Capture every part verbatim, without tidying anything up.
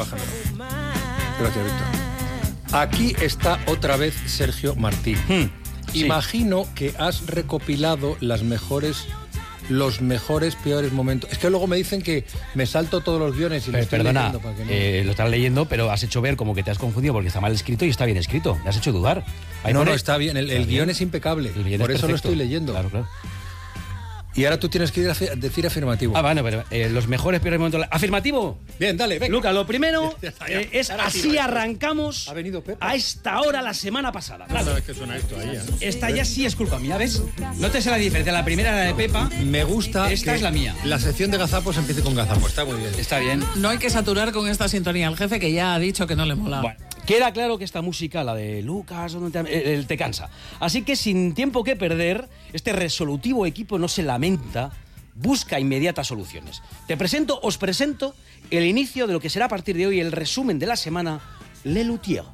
bájalo. Gracias, Víctor. Aquí está otra vez Sergio Martín. Hmm, sí. Imagino que has recopilado las mejores... los mejores, peores momentos. Es que luego me dicen que me salto todos los guiones y Pero, lo estoy perdona, leyendo para que no... eh, lo estás leyendo, pero has hecho ver como que te has confundido porque está mal escrito y está bien escrito. Me has hecho dudar. Ahí no, pone... no, está bien. El, el guión es impecable. El guión Por es eso lo perfecto. estoy leyendo. Claro, claro. Y ahora tú tienes que ir a fe- decir afirmativo. Ah, bueno, pero eh, los mejores, peores momentos... ¡Afirmativo! Bien, dale, venga. Luca, lo primero Ya está, ya. eh, es Ahora sí, así va. arrancamos Ha venido Pepa. a esta hora la semana pasada. Claro. ¿Sabes que suena esto ahí? ¿eh? Esta ya sí es culpa mía, ¿ves? No te sé la diferencia. La primera era de Pepa. Me gusta Esta que es la mía. la sección de gazapos empiece con gazapos. Está muy bien. Está bien. No hay que saturar con esta sintonía al jefe que ya ha dicho que no le mola. Bueno, queda claro que esta música, la de Lucas, ¿dónde te, eh, eh, te cansa. Así que sin tiempo que perder, este resolutivo equipo no se lamenta, busca inmediatas soluciones. Te presento, os presento el inicio de lo que será a partir de hoy el resumen de la semana, Le Luthier.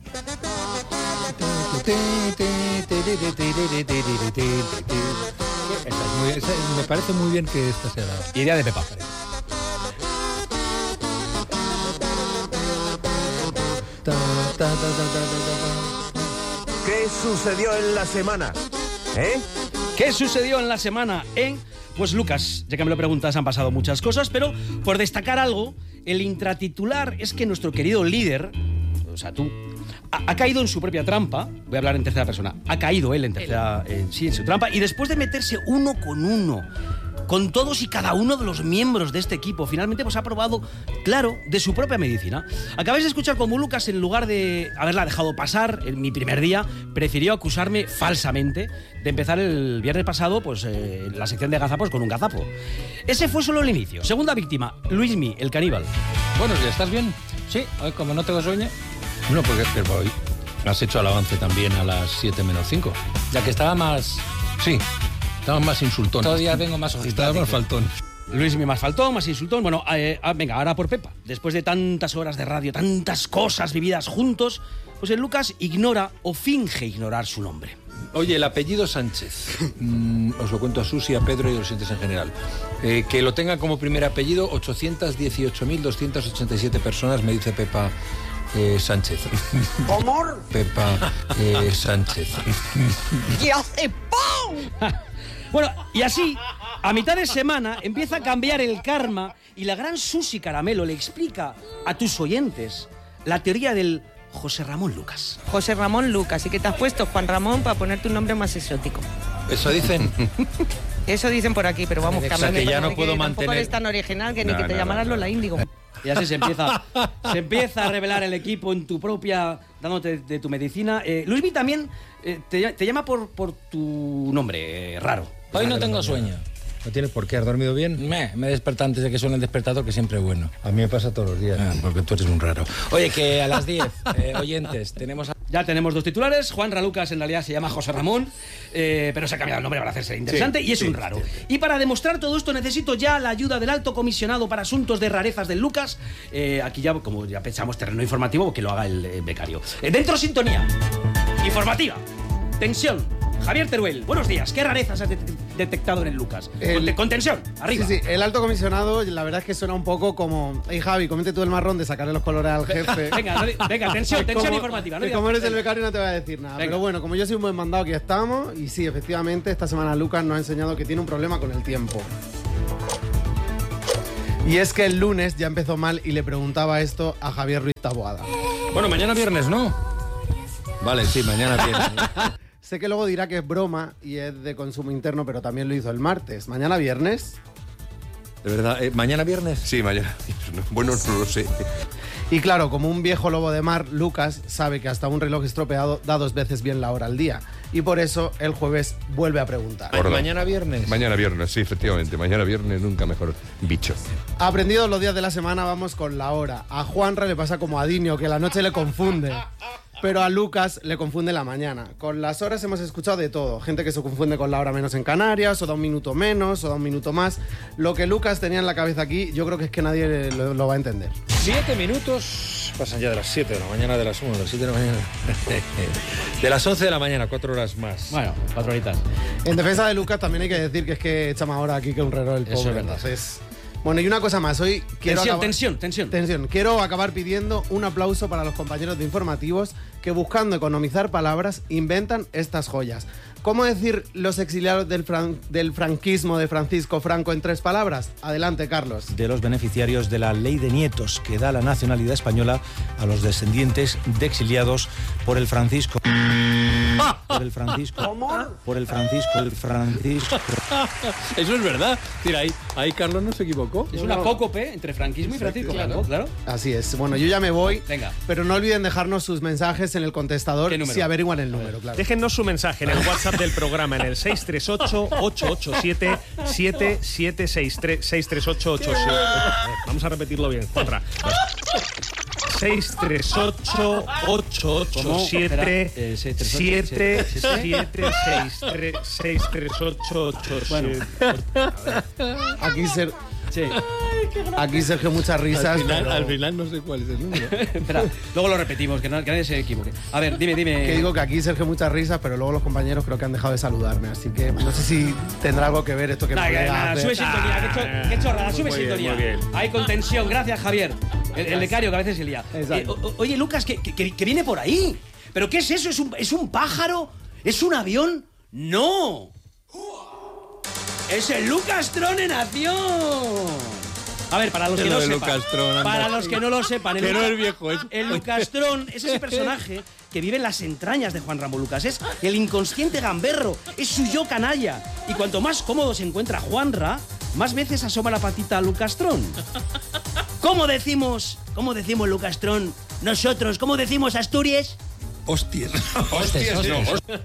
Esa es muy- esa- me parece muy bien que esta sea la... Idea de Pepa. Ta, ta, ta, ta, ta, ta, ta. ¿Qué sucedió en la semana? ¿Eh? ¿Qué sucedió en la semana en...? Pues Lucas, ya que me lo preguntas, han pasado muchas cosas, pero por destacar algo, el intratitular es que nuestro querido líder, o sea, tú, ha, ha caído en su propia trampa. Voy a hablar en tercera persona. Ha caído él en tercera, eh, sí, en su trampa, y después de meterse uno con uno con todos y cada uno de los miembros de este equipo, finalmente pues ha probado, claro, de su propia medicina. Acabáis de escuchar cómo Lucas, en lugar de haberla dejado pasar en mi primer día, prefirió acusarme falsamente de empezar el viernes pasado pues eh, la sección de gazapos con un gazapo. Ese fue solo el inicio. Segunda víctima, Luismi, el caníbal. Buenos días, ¿estás bien? Sí, hoy como no tengo sueño. No, porque pero hoy has hecho el avance también a las siete menos cinco. Ya que estaba más... Sí, estabas más insultón. Todavía vengo más Estabas más faltón. Luismi más faltón, más insultón. Bueno, eh, ah, venga, ahora por Pepa. Después de tantas horas de radio, tantas cosas vividas juntos, pues el Lucas ignora o finge ignorar su nombre. Oye, el apellido Sánchez, mm, os lo cuento a Susi, a Pedro y a los oyentes en general. Eh, que lo tenga como primer apellido ochocientos dieciocho mil doscientas ochenta y siete personas, me dice Pepa eh, Sánchez. ¿Cómo? Pepa eh, Sánchez. ¿Qué hace ¡pum! Bueno, y así, a mitad de semana, empieza a cambiar el karma y la gran Susi Caramelo le explica a tus oyentes la teoría del José Ramón Lucas. José Ramón Lucas, y que te has puesto Juan Ramón para ponerte un nombre más exótico. Eso dicen. Eso dicen por aquí, pero vamos, O sea, a mí me que ya parece no puedo tampoco mantener- eres tan original que ni No, que te no, llamaras no, no. Lola Índigo. Y así se empieza, se empieza a revelar el equipo en tu propia, dándote de tu medicina. Eh, Luismi también eh, te, te llama por, por tu nombre eh, raro. Hoy no tengo sueño. ¿No tienes por qué? ¿Has dormido bien? Me, me desperté antes de que suene el despertador, que siempre es bueno. A mí me pasa todos los días. Ah, porque tú eres un raro. Oye, que a las diez, eh, oyentes, tenemos... A... Ya tenemos dos titulares. Juan Ralucas en realidad se llama José Ramón, eh, pero se ha cambiado el nombre para hacerse interesante, Sí, y es sí, un raro. sí, sí. Y para demostrar todo esto necesito ya la ayuda del alto comisionado para asuntos de rarezas del Lucas. Eh, aquí ya, como ya pensamos, terreno informativo, que lo haga el eh, becario. Eh, dentro sintonía. Informativa. Tensión. Javier Teruel, buenos días. ¿Qué rarezas has de- detectado en el Lucas? El- Con, te- con tensión, arriba. Sí, sí, el alto comisionado, la verdad es que suena un poco como... Hey, Javi, comete tú el marrón de sacarle los colores al jefe. Venga, no di- venga, tensión, Que tensión como- informativa. No que digas- como eres el becario no te voy a decir nada. Venga. Pero bueno, como yo soy un buen mandado, aquí estamos. Y sí, efectivamente, esta semana Lucas nos ha enseñado que tiene un problema con el tiempo. Y es que el lunes ya empezó mal y le preguntaba esto a Javier Ruiz Taboada. Bueno, mañana viernes, ¿no? Vale, sí, mañana viernes. Sé que luego dirá que es broma y es de consumo interno, pero también lo hizo el martes. ¿Mañana viernes? De verdad, eh, ¿mañana viernes? Sí, mañana. Bueno, no lo sé. Y claro, como un viejo lobo de mar, Lucas sabe que hasta un reloj estropeado da dos veces bien la hora al día. Y por eso el jueves vuelve a preguntar. Gordo. ¿Mañana viernes? Mañana viernes, sí, efectivamente. Mañana viernes, nunca mejor bicho. Aprendidos los días de la semana, vamos con la hora. A Juanra le pasa como a Dinio, que la noche le confunde. Pero a Lucas le confunde la mañana. Con las horas hemos escuchado de todo. Gente que se confunde con la hora menos en Canarias, o da un minuto menos, o da un minuto más. Lo que Lucas tenía en la cabeza aquí, yo creo que es que nadie lo, lo va a entender. Siete minutos, pasan ya de las siete de la mañana, de las uno, de las siete de la mañana. De las once de la mañana, cuatro horas más. Bueno, cuatro horitas. En defensa de Lucas también hay que decir que es que echa más hora aquí que un reloj el pobre. Eso es verdad. Entonces, Bueno, y una cosa más, hoy quiero Tensión, acabar... tensión, tensión. Tensión. Quiero acabar pidiendo un aplauso para los compañeros de informativos que, buscando economizar palabras, inventan estas joyas. ¿Cómo decir los exiliados del, fran- del franquismo de Francisco Franco en tres palabras? Adelante, Carlos. De los beneficiarios de la ley de nietos que da la nacionalidad española a los descendientes de exiliados por el Francisco. Por el Francisco. Por el Francisco. El Francisco. Eso es verdad. Mira, ahí, ahí Carlos no se equivocó. Es una apócope entre franquismo y Francisco Franco, claro. Así es. Bueno, yo ya me voy. Venga. Pero no olviden dejarnos sus mensajes en el contestador ¿Qué número? si averiguan el número, claro. Déjennos su mensaje en el WhatsApp del programa en el seis tres ocho, ocho ocho siete, siete siete seis tres, seis tres ocho, ocho siete. Vamos a repetirlo bien, Juanra. seis tres ocho, ocho ocho siete, siete siete seis tres ocho, ocho siete. Aquí se... Sí. Aquí, Sergio, muchas risas. Al final, pero- al final no sé cuál es el número. Espera, luego lo repetimos, que, no- que nadie se equivoque. A ver, dime, dime. Que digo que aquí, Sergio, muchas risas, pero luego los compañeros creo que han dejado de saludarme. Así que no sé si tendrá algo que ver esto que Nada, me que- voy a nada, hacer. sube sintonía, qué, cho- qué chorrada, sube Muy bien, sintonía. muy bien. Ahí con tensión, gracias Javier. El, el becario que a veces se lía. Exacto. Eh, o- oye, Lucas, que, que- que viene por ahí. ¿Pero qué es eso? ¿Es un, ¿Es un pájaro? ¿Es un avión? ¡No! ¡Es el Lucas Tron en acción! A ver, para los que Lo no de sepan, Lucas Tron, anda. para los que no lo sepan, el, Que no Luca- es viejo, es- el Lucas Tron es ese personaje que vive en las entrañas de Juan Ramón Lucas. Es el inconsciente gamberro, es su yo canalla. Y cuanto más cómodo se encuentra Juanra, más veces asoma la patita a Lucas Tron. ¿Cómo decimos, cómo decimos Lucas Tron nosotros? ¿Cómo decimos Asturias? Hostias. Hostias, no.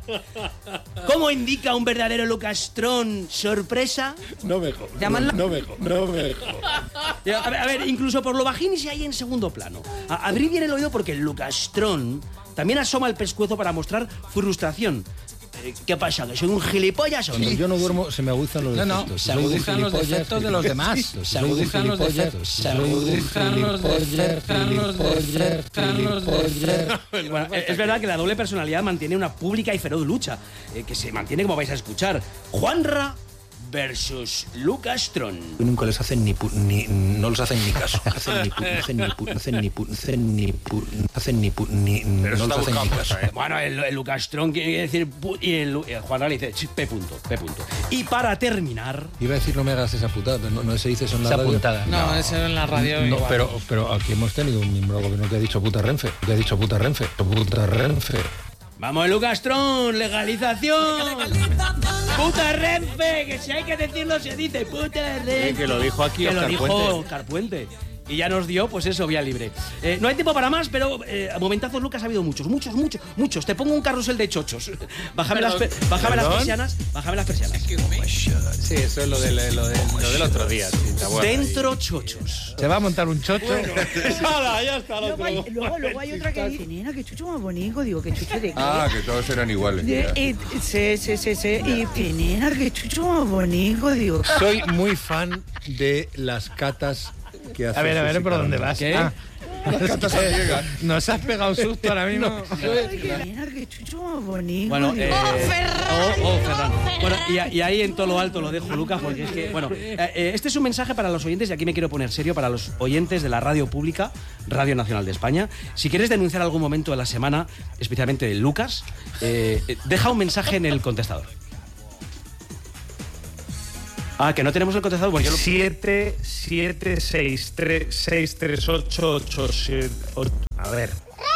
¿Cómo indica un verdadero Lucas Tron sorpresa? No me jodas. Llaman la- No me jodas. No me jodas. A ver, a ver, incluso por lo bajín se hay en segundo plano. A- abrir bien el oído porque el Lucastrón también asoma el pescuezo para mostrar frustración. Eh, ¿Qué pasa? ¿Que soy un gilipollas o Cuando qué? yo no duermo, se me aguzan los No, no, defectos. se Soy un agudizan los gilipollas, defectos de los demás. gilipollas. Se Soy un agudizan los gilipollas, defectos. Se soy un agudizan los gilipollas, defectos. Los defectos. Los defectos. Bueno, eh, es verdad que la doble personalidad mantiene una pública y feroz lucha, eh, que se mantiene como vais a escuchar. Juanra versus Lucastrón. Nunca les hacen ni, pu- ni no les hacen ni caso. No hacen ni pu- no hacen ni pu- no hacen ni pu- no hacen ni pu- no hacen ni pu- ni no les hacen ni caso. Bueno, el, el Lucastrón quiere decir pu- y el, Lu- el Juanra le dice ch, P punto, P punto. Y para terminar, Iba a decir no me hagas esa putada, pero no, no se dice eso en la Esa radio. puntada. No, eso en la radio. No, igual. pero, pero aquí hemos tenido un miembro del gobierno que ha dicho puta Renfe. Que ha dicho puta Renfe. Puta Renfe. vamos Lucastrón, legalización. Puta Renfe, que si hay que decirlo se dice puta Renfe. que lo dijo aquí Que lo Óscar dijo Puente. Óscar Puente. Y ya nos dio, pues eso, vía libre. Eh, no hay tiempo para más, pero eh, a momentazos, Lucas, ha habido muchos, muchos, muchos, muchos. Te pongo un carrusel de chochos. Bájame, las, pe- bájame las persianas, bájame las persianas. Sí, eso es lo del, lo del, lo del otro día. Sí, está bueno. Dentro chochos. Se va a montar un chocho. Luego hay, luego, luego hay otra que dice, nena, que chucho más bonito. Digo, que chucho de qué. Ah, que todos eran iguales. De- y, sí, sí, sí, sí. Y que nena, que chucho más bonito. Digo, Soy muy fan de las catas que hace. A ver, a ver, Susi ¿por dónde Caramelo. vas? ¿Qué? Ah, Las catas ciegas. nos has pegado un susto ahora mismo. ay, que nena, que chucho más bonito. Bueno, digo. eh, oh, oh, Ferran. Bueno, y, a- y ahí en todo lo alto lo dejo, Lucas, porque es que, bueno, eh, eh, este es un mensaje para los oyentes, y aquí me quiero poner serio, para los oyentes de la radio pública, Radio Nacional de España. Si quieres denunciar algún momento de la semana, especialmente de Lucas, eh, eh, deja un mensaje en el contestador. Ah, que no tenemos el contestador, porque yo lo... siete siete seis tres seis tres ocho ocho siete. A ver.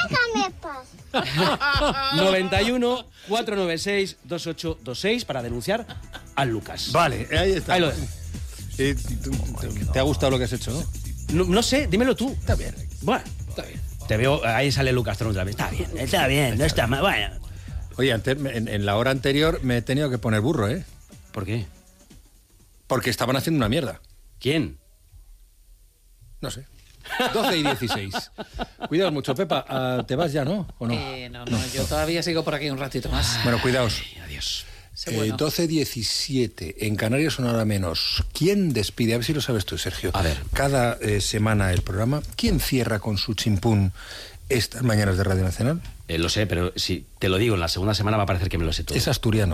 noventa y uno, cuatrocientos noventa y seis, veintiocho veintiséis para denunciar a Lucas. Vale, ahí está. Ahí lo dejo. Eh, tú- tú- ¿Te ha gustado lo que has hecho, no? No, no sé, dímelo tú. Está bien. Bueno, está bien. Te veo, ahí sale Lucas Tron otra vez. Está bien, está bien, no está mal. Bueno. Oye, antes, en, en la hora anterior me he tenido que poner burro, ¿eh? ¿Por qué? Porque estaban haciendo una mierda. ¿Quién? No sé. doce y dieciséis. Cuidaos mucho, Pepa. ah, ¿Te vas ya, no? ¿O no? Eh, no, no, yo todavía sigo por aquí un ratito más. Bueno, cuidaos. Adiós. Sé Eh, bueno. doce diecisiete. En Canarias una hora menos. ¿Quién despide? A ver si lo sabes tú, Sergio. A ver. Cada eh, semana el programa. ¿Quién cierra con su chimpún estas mañanas de Radio Nacional? Eh, lo sé, pero si te lo digo, en la segunda semana va a parecer que me lo sé todo. Es asturiano.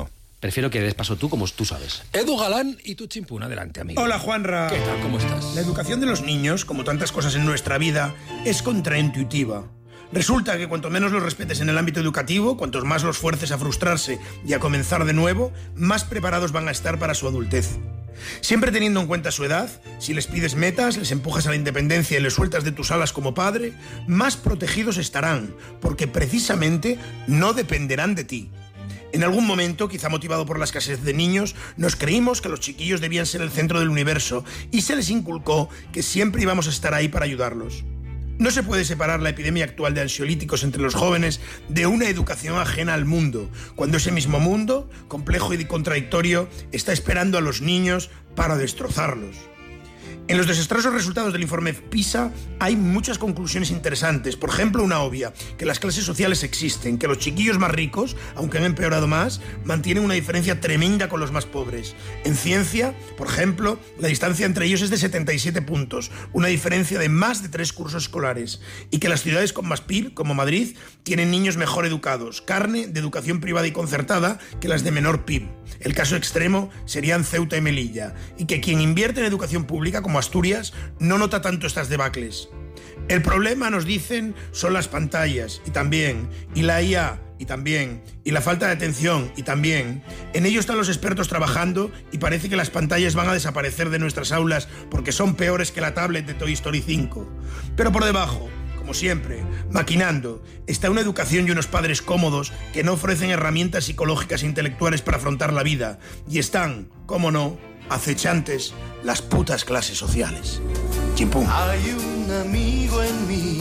prefiero que des paso tú, como tú sabes. Edu Galán y tu chimpún, adelante, amigo. Hola, Juanra. ¿Qué tal? ¿Cómo estás? La educación de los niños, como tantas cosas en nuestra vida, es contraintuitiva. Resulta que cuanto menos los respetes en el ámbito educativo, cuantos más los fuerces a frustrarse y a comenzar de nuevo, más preparados van a estar para su adultez. Siempre teniendo en cuenta su edad, si les pides metas, les empujas a la independencia y les sueltas de tus alas como padre, más protegidos estarán, porque precisamente no dependerán de ti. En algún momento, quizá motivado por la escasez de niños, nos creímos que los chiquillos debían ser el centro del universo y se les inculcó que siempre íbamos a estar ahí para ayudarlos. No se puede separar la epidemia actual de ansiolíticos entre los jóvenes de una educación ajena al mundo, cuando ese mismo mundo, complejo y contradictorio, está esperando a los niños para destrozarlos. En los desastrosos resultados del informe PISA hay muchas conclusiones interesantes. Por ejemplo, una obvia, que las clases sociales existen, que los chiquillos más ricos, aunque han empeorado más, mantienen una diferencia tremenda con los más pobres. En ciencia, por ejemplo, la distancia entre ellos es de setenta y siete puntos, una diferencia de más de tres cursos escolares, y que las ciudades con más P I B, como Madrid, tienen niños mejor educados, carne de educación privada y concertada, que las de menor P I B. El caso extremo serían Ceuta y Melilla, y que quien invierte en educación pública, como Asturias, no nota tanto estas debacles. El problema, nos dicen, son las pantallas, y también, y la I A, y también, y la falta de atención, y también. En ello están los expertos trabajando, y parece que las pantallas van a desaparecer de nuestras aulas porque son peores que la tablet de Toy Story cinco. Pero por debajo, como siempre, maquinando, está una educación y unos padres cómodos que no ofrecen herramientas psicológicas e intelectuales para afrontar la vida, y están, cómo no, acechantes las putas clases sociales. Chimpún. Hay un amigo en mí.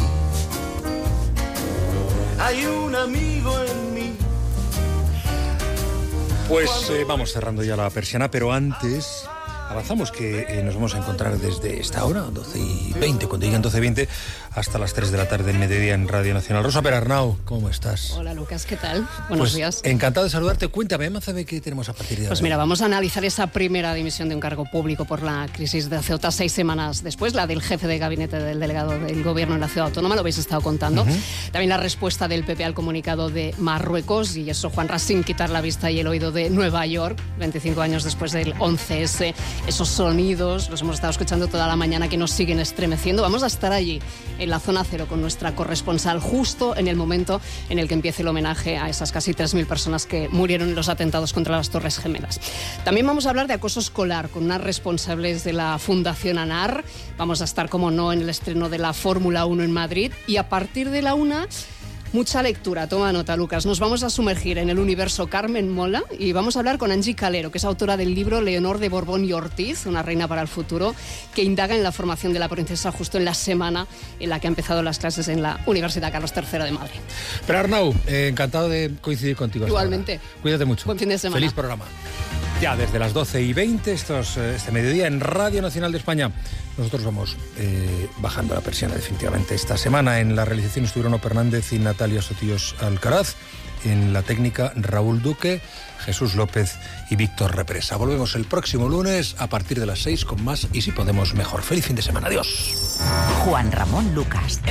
Hay un amigo en mí. Pues eh, vamos cerrando ya la persiana, pero antes avanzamos que eh, nos vamos a encontrar desde esta hora, doce y veinte, cuando lleguen doce y veinte, hasta las tres de la tarde del mediodía en Radio Nacional. Rosa Perarnau, ¿cómo estás? Hola, Lucas, ¿qué tal? Buenos pues, días. Encantado de saludarte. Cuéntame, Mazabe, ¿qué tenemos a partir de ahora? Pues mira, vamos a analizar esa primera dimisión de un cargo público por la crisis de Ceuta seis semanas después, la del jefe de gabinete del delegado del gobierno en la ciudad autónoma, lo habéis estado contando. Uh-huh. También la respuesta del P P al comunicado de Marruecos, y eso, Juanra, sin quitar la vista y el oído de Nueva York, veinticinco años después del once ese, esos sonidos los hemos estado escuchando toda la mañana que nos siguen estremeciendo. Vamos a estar allí, en la zona cero, con nuestra corresponsal, justo en el momento en el que empiece el homenaje a esas casi tres mil personas que murieron en los atentados contra las Torres Gemelas. También vamos a hablar de acoso escolar con unas responsables de la Fundación ANAR. Vamos a estar, como no, en el estreno de la Fórmula uno en Madrid, y a partir de la una... mucha lectura, toma nota, Lucas. Nos vamos a sumergir en el universo Carmen Mola y vamos a hablar con Angie Calero, que es autora del libro Leonor de Borbón y Ortiz, una reina para el futuro, que indaga en la formación de la princesa justo en la semana en la que ha empezado las clases en la Universidad Carlos tercero de Madrid. Pero Arnau, eh, encantado de coincidir contigo. Igualmente. Cuídate mucho. Buen fin de semana. Feliz programa. Ya desde las doce y veinte, estos, este mediodía en Radio Nacional de España, nosotros vamos eh, bajando la persiana definitivamente. Esta semana en la realización estuvieron Ono Fernández y Natalia Sotillos Alcaraz, en la técnica Raúl Duque, Jesús López y Víctor Represa. Volvemos el próximo lunes a partir de las seis con más y si podemos mejor. Feliz fin de semana. Adiós. Juan Ramón Lucas.